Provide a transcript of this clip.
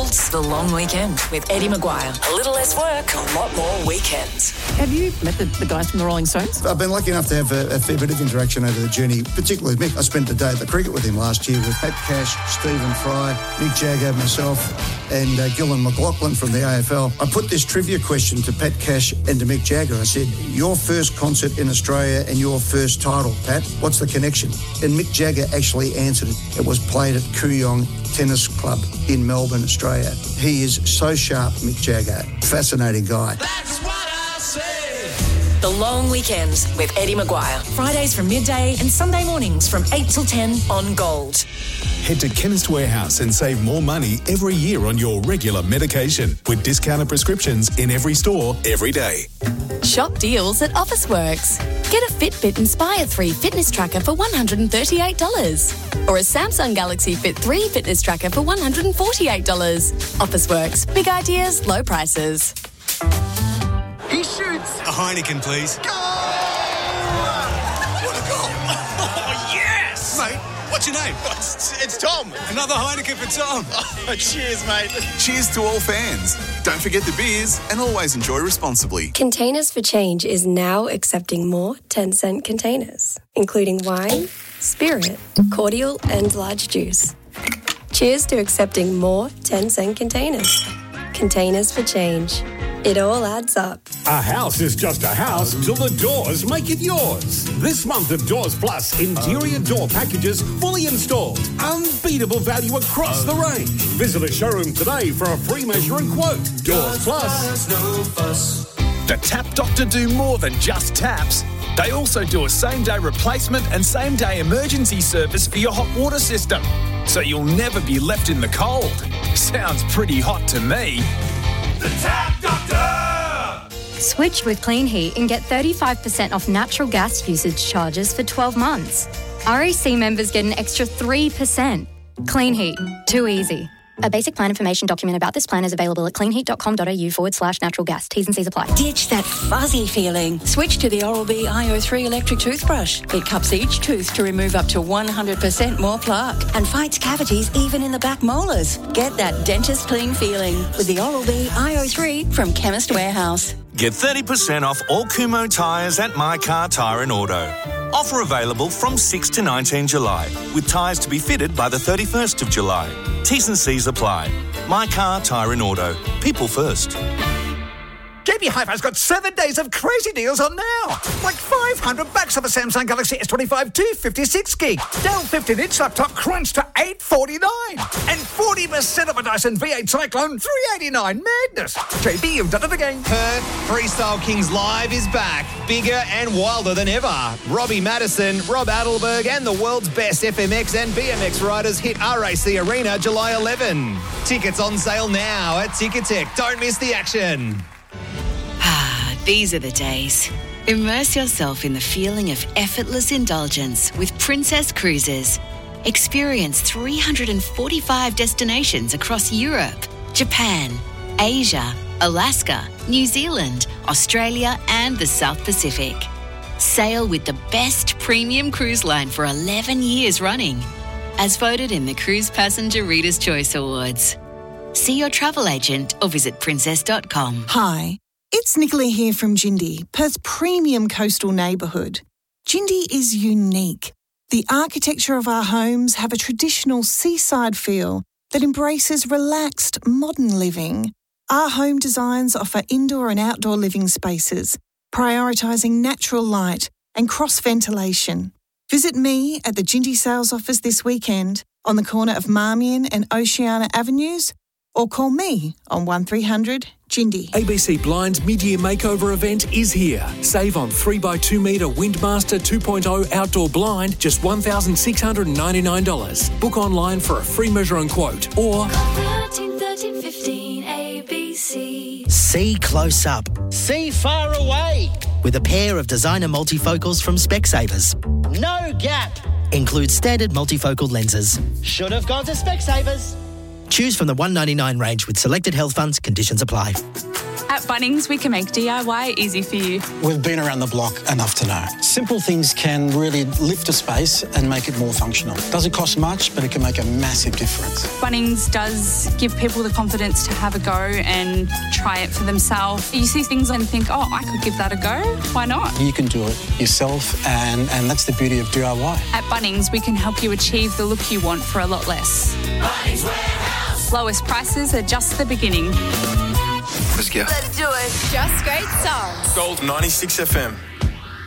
Gold's The Long Weekend with Eddie Maguire. A little less work, a lot more weekends. Have you met the guys from the Rolling Stones? I've been lucky enough to have a fair bit of interaction over the journey, particularly with Mick. I spent the day at the cricket with him last year with Pat Cash, Stephen Fry, Mick Jagger, myself, and Gillan McLaughlin from the AFL. I put this trivia question to Pat Cash and to Mick Jagger. I said, your first concert in Australia and your first title, Pat, what's the connection? And Mick Jagger actually answered it. It was played at Kooyong Tennis Club in Melbourne, Australia. He is so sharp, Mick Jagger. Fascinating guy. That's what I say. The Long Weekends with Eddie Maguire. Fridays from midday and Sunday mornings from 8 till 10 on Gold. Head to Chemist Warehouse and save more money every year on your regular medication with discounted prescriptions in every store, every day. Shop deals at Officeworks. Get a Fitbit Inspire 3 fitness tracker for $138. Or a Samsung Galaxy Fit 3 fitness tracker for $148. Officeworks. Big ideas, low prices. He shoots. A Heineken, please. Goal! What a goal. Oh, yes! Mate, what's your name? It's Tom. Another Heineken for Tom. Oh, cheers, mate. Cheers to all fans. Don't forget the beers and always enjoy responsibly. Containers for Change is now accepting more 10-cent containers, including wine, spirit, cordial, and large juice. Cheers to accepting more 10-cent containers. Containers for Change. It all adds up. A house is just a house till the doors make it yours. This month of Doors Plus, interior door packages fully installed. Unbeatable value across the range. Visit a showroom today for a free measure and quote. Doors Plus. The Tap Doctor do more than just taps. They also do a same-day replacement and same-day emergency service for your hot water system. So you'll never be left in the cold. Sounds pretty hot to me. The Tap Doctor! Switch with Clean Heat and get 35% off natural gas usage charges for 12 months. RAC members get an extra 3%. Clean Heat. Too easy. A basic plan information document about this plan is available at cleanheat.com.au/natural gas. T's and C's apply. Ditch that fuzzy feeling. Switch to the Oral-B IO3 electric toothbrush. It cups each tooth to remove up to 100% more plaque and fights cavities even in the back molars. Get that dentist clean feeling with the Oral-B IO3 from Chemist Warehouse. Get 30% off all Kumho tyres at My Car Tyre and Auto. Offer available from 6 to 19 July, with tyres to be fitted by the 31st of July. T's and C's apply. My Car Tyre and Auto. People first. JB Hi-Fi's got 7 days of crazy deals on now. Like $500 off a Samsung Galaxy S25 256 gig. Dell 15-inch laptop crunched to $849. And 40% off a Dyson V8 Cyclone $389. Madness. JB, you've done it again. Perth Freestyle Kings Live is back. Bigger and wilder than ever. Robbie Madison, Rob Adelberg and the world's best FMX and BMX riders hit RAC Arena July 11. Tickets on sale now at Ticketek. Don't miss the action. These are the days. Immerse yourself in the feeling of effortless indulgence with Princess Cruises. Experience 345 destinations across Europe, Japan, Asia, Alaska, New Zealand, Australia and the South Pacific. Sail with the best premium cruise line for 11 years running, as voted in the Cruise Passenger Reader's Choice Awards. See your travel agent or visit princess.com. Hi. It's Nicola here from Jindy, Perth's premium coastal neighbourhood. Jindy is unique. The architecture of our homes have a traditional seaside feel that embraces relaxed, modern living. Our home designs offer indoor and outdoor living spaces, prioritising natural light and cross-ventilation. Visit me at the Jindy sales office this weekend on the corner of Marmion and Oceana Avenues, or call me on 1300 Jindy. ABC Blind's mid-year makeover event is here. Save on 3x2 metre Windmaster 2.0 outdoor blind, just $1,699. Book online for a free measure and quote, or 13 15 ABC. See close up. See far away. With a pair of designer multifocals from Specsavers. No gap. Includes standard multifocal lenses. Should have gone to Specsavers. Choose from the $199 range with selected health funds. Conditions apply. At Bunnings, we can make DIY easy for you. We've been around the block enough to know. Simple things can really lift a space and make it more functional. Doesn't cost much, but it can make a massive difference. Bunnings does give people the confidence to have a go and try it for themselves. You see things and think, oh, I could give that a go. Why not? You can do it yourself, and that's the beauty of DIY. At Bunnings, we can help you achieve the look you want for a lot less. Bunnings Warehouse. Lowest prices are just the beginning. Let's go. Let's do it. Just great songs. Gold 96 FM.